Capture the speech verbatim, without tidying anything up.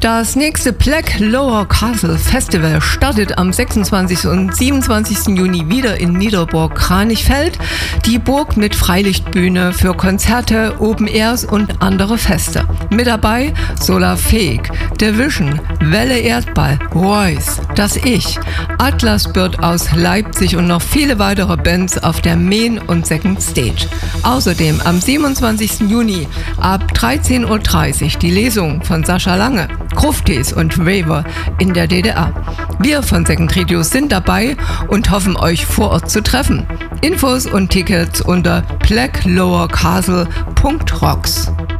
Das nächste Black Lower Castle Festival startet am sechsundzwanzigsten und siebenundzwanzigsten Juni wieder in Niederburg-Kranichfeld. Die Burg mit Freilichtbühne für Konzerte, Open Airs und andere Feste. Mit dabei Solar Fake, Division, Welle Erdball, Royce, Das Ich, Atlas Bird aus Leipzig und noch viele weitere Bands auf der Main und Second Stage. Außerdem am siebenundzwanzigsten Juni ab dreizehn Uhr dreißig die Lesung von Sascha Lange, Gruftis und Raver in der D D R. Wir von Second Radio sind dabei und hoffen, euch vor Ort zu treffen. Infos und Tickets unter black lower castle punkt rocks.